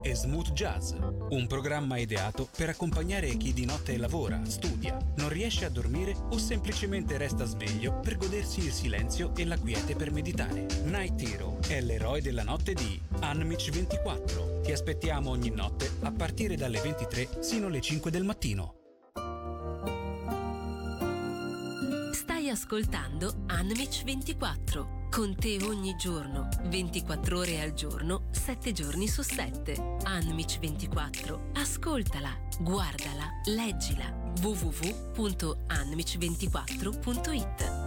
e Smooth Jazz, un programma ideato per accompagnare chi di notte lavora, studia, non riesce a dormire o semplicemente resta sveglio per godersi il silenzio e la quiete per meditare. Night Hero è l'eroe della notte di Unmich 24. Ti aspettiamo ogni notte a partire dalle 23 sino alle 5 del mattino. Stai ascoltando Unmich 24. Con te ogni giorno, 24 ore al giorno, 7 giorni su 7. Unmich 24. Ascoltala, guardala, leggila. www.unmich24.it